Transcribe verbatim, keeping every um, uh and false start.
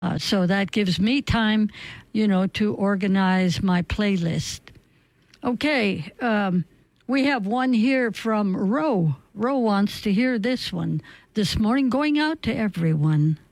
Uh, so that gives me time, you know, to organize my playlist. Okay, um, we have one here from Ro. Ro wants to hear this one this morning, going out to everyone.